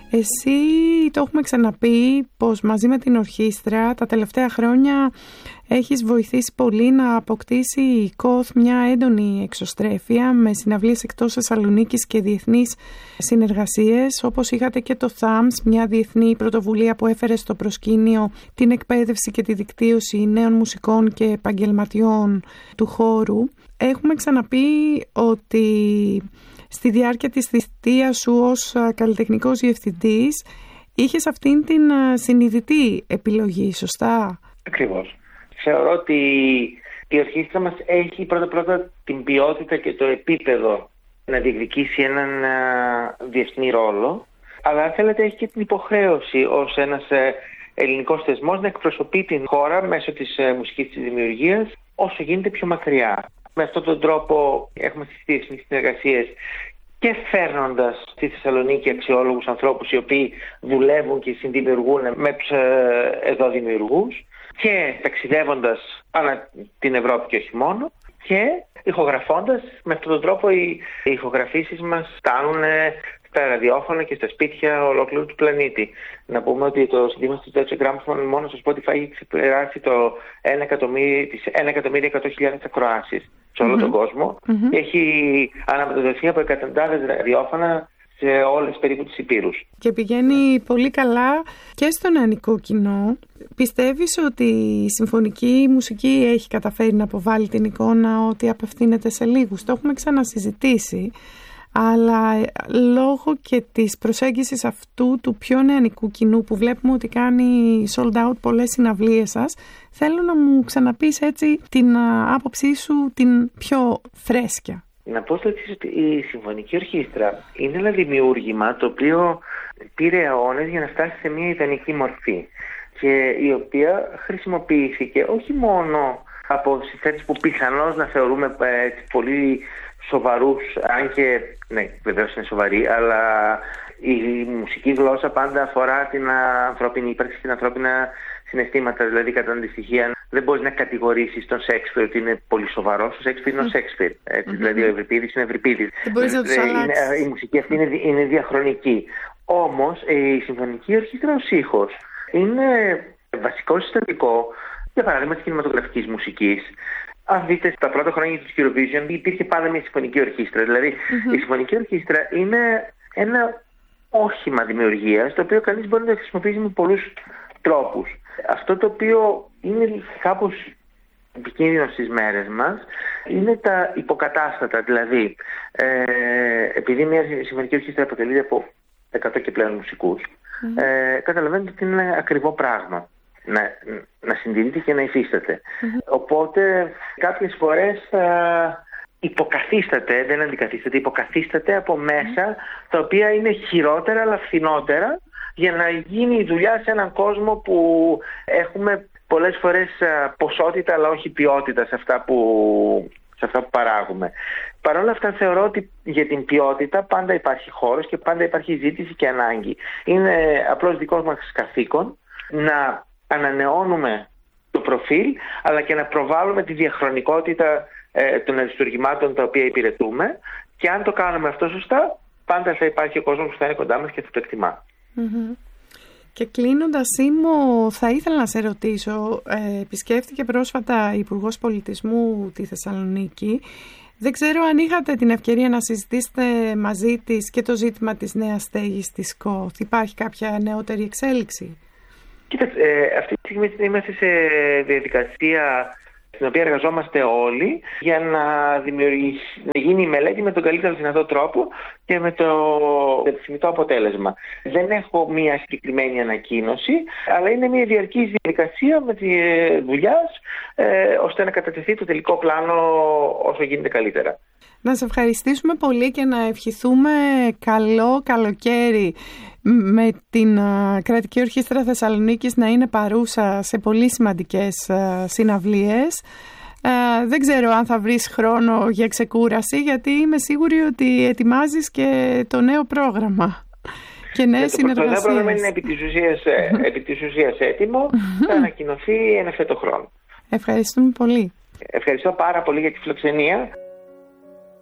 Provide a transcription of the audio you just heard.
Εσύ, το έχουμε ξαναπεί, πως μαζί με την ορχήστρα τα τελευταία χρόνια έχεις βοηθήσει πολύ να αποκτήσει η ΚΟΘ μια έντονη εξωστρέφεια με συναυλίες εκτός Θεσσαλονίκης και διεθνείς συνεργασίες, όπως είχατε και το THAMS, μια διεθνή πρωτοβουλία που έφερε στο προσκήνιο την εκπαίδευση και τη δικτύωση νέων μουσικών και επαγγελματιών του χώρου. Έχουμε ξαναπεί ότι στη διάρκεια της θητείας σου ως καλλιτεχνικός διευθυντής είχες αυτήν την συνειδητή επιλογή, σωστά? Ακριβώς. Θεωρώ ότι η ορχήστρα μας έχει πρώτα την ποιότητα και το επίπεδο να διεκδικήσει έναν διεθνή ρόλο, αλλά αν θέλετε έχει και την υποχρέωση ως ένας ελληνικός θεσμός να εκπροσωπεί την χώρα μέσω της μουσικής της δημιουργίας όσο γίνεται πιο μακριά. Με αυτόν τον τρόπο έχουμε στις συνεργασίες και φέρνοντας στη Θεσσαλονίκη αξιόλογους ανθρώπους οι οποίοι δουλεύουν και συνδημιουργούν με τους εδώ δημιουργούς, και ταξιδεύοντας ανά την Ευρώπη και όχι μόνο, και ηχογραφώντας. Με αυτόν τον τρόπο οι ηχογραφήσεις μας φτάνουν στα ραδιόφωνα και στα σπίτια ολόκληρου του πλανήτη. Να πούμε ότι το CD μας του Deutsche Grammophon μόνο στο Spotify έχει ξεπεράσει το 1.100.000 ακροάσεις σε όλο τον κόσμο και έχει αναμεταδοθεί από εκατοντάδες ραδιόφωνα σε όλες περίπου τις υπήρους. Και πηγαίνει πολύ καλά και στο νεανικό κοινό. Πιστεύεις ότι η συμφωνική μουσική έχει καταφέρει να αποβάλει την εικόνα ότι απευθύνεται σε λίγους? Το έχουμε ξανασυζητήσει, αλλά λόγω και της προσέγγισης αυτού του πιο νεανικού κοινού που βλέπουμε ότι κάνει sold out πολλές συναυλίες σας, θέλω να μου ξαναπείς έτσι την άποψή σου την πιο φρέσκια. Να πω στο εξής, ότι η Συμφωνική Ορχήστρα είναι ένα δημιούργημα το οποίο πήρε αιώνες για να φτάσει σε μια ιδανική μορφή και η οποία χρησιμοποιήθηκε όχι μόνο από συνθέτες που πιθανώς να θεωρούμε πολύ σοβαρούς, αν και ναι, βεβαίως είναι σοβαροί, αλλά η μουσική γλώσσα πάντα αφορά την ανθρώπινη ύπαρξη και την ανθρώπινα συναισθήματα. Δηλαδή, κατά αντιστοιχεία, δεν μπορείς να κατηγορήσεις τον Σέξπιρ ότι είναι πολύ σοβαρός. Ο Σέξπιρ είναι ο Σέξπιρ. Δηλαδή, ο Ευρυπίδης είναι ο Ευρυπίδης. Η μουσική αυτή είναι διαχρονική. Όμως, η Συμφωνική Ορχήστρα ως ήχος είναι βασικό συστατικό, για παράδειγμα, της κινηματογραφικής μουσικής. Αν δείτε στα πρώτα χρόνια του Eurovision, υπήρχε πάντα μια συμφωνική ορχήστρα. Δηλαδή, η συμφωνική ορχήστρα είναι ένα όχημα δημιουργίας, το οποίο κανείς μπορεί να το χρησιμοποιήσει με πολλούς τρόπους. Αυτό το οποίο είναι κάπως επικίνδυνο στις μέρες μας είναι τα υποκατάστατα. Δηλαδή, επειδή μια συμφωνική ορχήστρα αποτελείται από 100 και πλέον μουσικούς, καταλαβαίνετε ότι είναι ακριβό πράγμα να συντηρείται και να υφίσταται. Οπότε κάποιες φορές υποκαθίσταται, δεν αντικαθίσταται, υποκαθίσταται από μέσα τα οποία είναι χειρότερα αλλά φθηνότερα, για να γίνει η δουλειά σε έναν κόσμο που έχουμε πολλές φορές ποσότητα αλλά όχι ποιότητα σε αυτά που παράγουμε. Παρ' όλα αυτά θεωρώ ότι για την ποιότητα πάντα υπάρχει χώρος και πάντα υπάρχει ζήτηση και ανάγκη. Είναι απλώς δικός μας καθήκον να ανανεώνουμε το προφίλ, αλλά και να προβάλλουμε τη διαχρονικότητα των αριστουργημάτων τα οποία υπηρετούμε, και αν το κάνουμε αυτό σωστά, πάντα θα υπάρχει ο κόσμος που θα είναι κοντά μας και θα το εκτιμά. Και κλείνοντας, Σίμω, θα ήθελα να σε ρωτήσω, επισκέφθηκε πρόσφατα Υπουργός Πολιτισμού τη Θεσσαλονίκη. Δεν ξέρω αν είχατε την ευκαιρία να συζητήσετε μαζί της και το ζήτημα της νέας στέγης της ΚΟΘ. Υπάρχει κάποια νεότερη εξέλιξη? Κοίταξε, αυτή τη στιγμή είμαστε σε διαδικασία στην οποία εργαζόμαστε όλοι για να γίνει η μελέτη με τον καλύτερο δυνατό τρόπο και με το επιθυμητό αποτέλεσμα. Δεν έχω μία συγκεκριμένη ανακοίνωση, αλλά είναι μία διαρκής διαδικασία με τη δουλειά ώστε να κατατεθεί το τελικό πλάνο όσο γίνεται καλύτερα. Να σε ευχαριστήσουμε πολύ και να ευχηθούμε καλό καλοκαίρι με την Κρατική Ορχήστρα Θεσσαλονίκης να είναι παρούσα σε πολύ σημαντικές συναυλίες. Δεν ξέρω αν θα βρεις χρόνο για ξεκούραση, γιατί είμαι σίγουρη ότι ετοιμάζεις και το νέο πρόγραμμα και νέες συνεργασίες. Το νέο πρόγραμμα είναι επί της ουσίας έτοιμο, θα ανακοινωθεί εν ευθέτω χρόνο. Ευχαριστούμε πολύ. Ευχαριστώ πάρα πολύ για τη φιλοξενία.